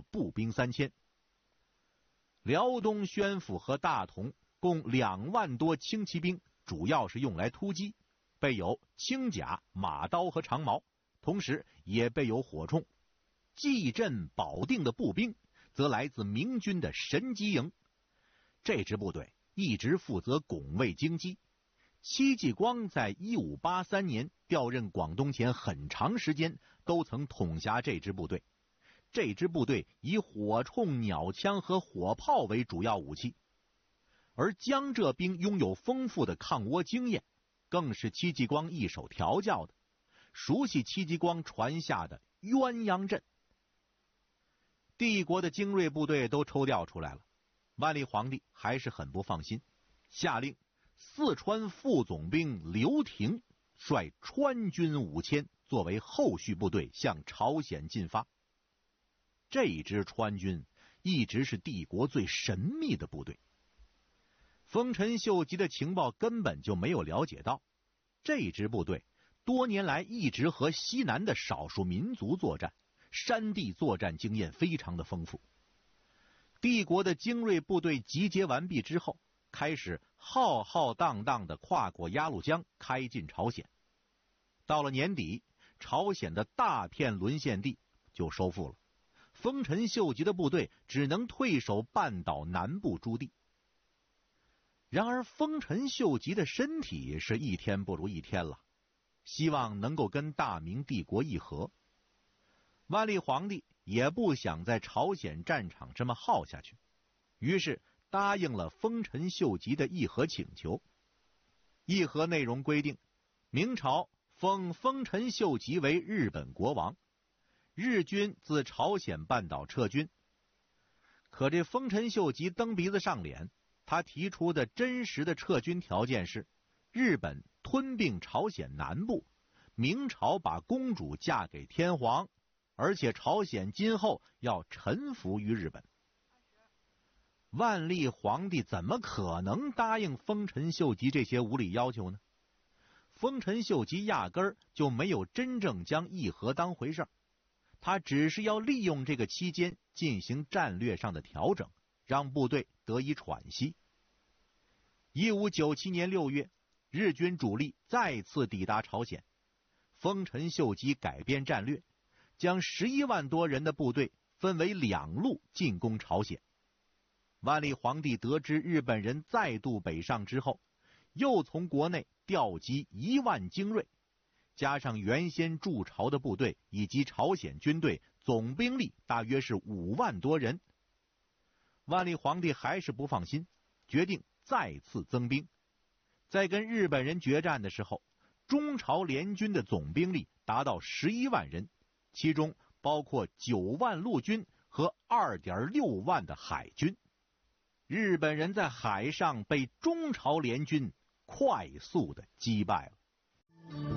步兵3000。辽东宣府和大同共2万多轻骑兵，主要是用来突击，备有轻甲、马刀和长矛，同时也备有火铳。蓟镇保定的步兵则来自明军的神机营，这支部队一直负责拱卫京畿。戚继光在1583年调任广东前很长时间都曾统辖这支部队。这支部队以火铳、鸟枪和火炮为主要武器，而江浙兵拥有丰富的抗倭经验，更是戚继光一手调教的，熟悉戚继光传下的鸳鸯阵。帝国的精锐部队都抽调出来了，万历皇帝还是很不放心，下令四川副总兵刘廷率川军5000作为后续部队向朝鲜进发。这支川军一直是帝国最神秘的部队，丰臣秀吉的情报根本就没有了解到，这支部队多年来一直和西南的少数民族作战，山地作战经验非常的丰富。帝国的精锐部队集结完毕之后，开始浩浩荡荡地跨过鸭绿江，开进朝鲜。到了年底，朝鲜的大片沦陷地就收复了，丰臣秀吉的部队只能退守半岛南部诸地。然而丰臣秀吉的身体是一天不如一天了，希望能够跟大明帝国议和。万历皇帝也不想在朝鲜战场这么耗下去，于是答应了丰臣秀吉的议和请求。议和内容规定，明朝封丰臣秀吉为日本国王，日军自朝鲜半岛撤军。可这丰臣秀吉蹬鼻子上脸，他提出的真实的撤军条件是日本吞并朝鲜南部，明朝把公主嫁给天皇，而且朝鲜今后要臣服于日本。万历皇帝怎么可能答应丰臣秀吉这些无理要求呢？丰臣秀吉压根儿就没有真正将议和当回事儿，他只是要利用这个期间进行战略上的调整，让部队得以喘息。1597年6月，日军主力再次抵达朝鲜，丰臣秀吉改变战略，将11万多人的部队分为2路进攻朝鲜。万历皇帝得知日本人再度北上之后，又从国内调集1万精锐，加上原先驻朝的部队以及朝鲜军队，总兵力大约是5万多人。万历皇帝还是不放心，决定再次增兵。在跟日本人决战的时候，中朝联军的总兵力达到11万人，其中包括9万陆军和 2.6 万的海军。日本人在海上被中朝联军快速的击败了。